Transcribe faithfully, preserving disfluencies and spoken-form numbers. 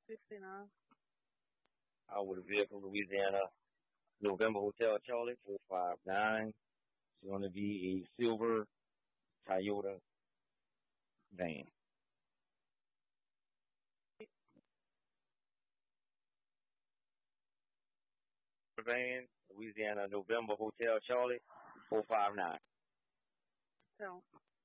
sixty-nine. Out with a vehicle, Louisiana, November Hotel Charlie, four five nine. It's going to be a silver Toyota van. Van, Louisiana, November Hotel Charlie, four five nine. So.